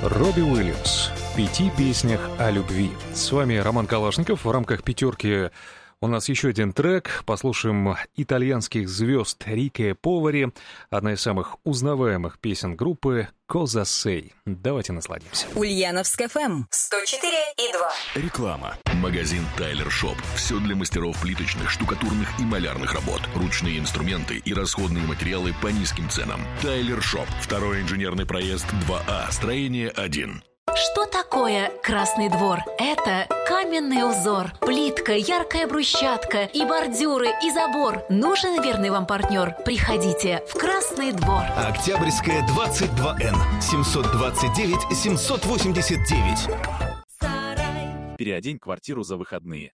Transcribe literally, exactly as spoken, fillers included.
Робби Уильямс. В пяти песнях о любви. С вами Роман Калашников. В рамках пятерки у нас еще один трек. Послушаем итальянских звезд Рике Повари. Одна из самых узнаваемых песен группы «Cosa Sei». Давайте насладимся. Ульяновск эф эм сто четыре и два. Реклама. Магазин Тайлер Шоп. Все для мастеров плиточных, штукатурных и малярных работ. Ручные инструменты и расходные материалы по низким ценам. Тайлер Шоп. Второй инженерный проезд два А. Строение один. Что такое Красный двор? Это каменный узор, плитка, яркая брусчатка и бордюры, и забор. Нужен верный вам партнер? Приходите в Красный двор. Октябрьская, двадцать два Н, семьсот двадцать девять семьсот восемьдесят девять. Переодень квартиру за выходные.